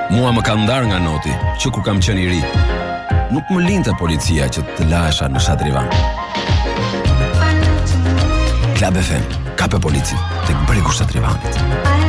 Mua më ka ndar nga noti që kur kam qenë i ri, nuk më linte policia që të lasha në Shatrivan. Klab FM, kape policin tek bregu Shatrivanit.